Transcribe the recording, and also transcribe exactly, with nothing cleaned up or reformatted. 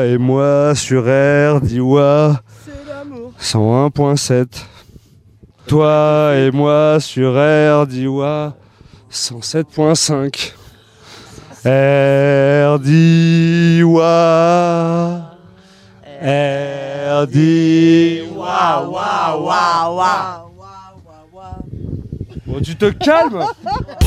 et moi sur R D I W A cent un point sept. Toi et moi sur R D I W A cent sept point cinq. R D I W A R D I W A wa wa wa. Bon, tu te calmes.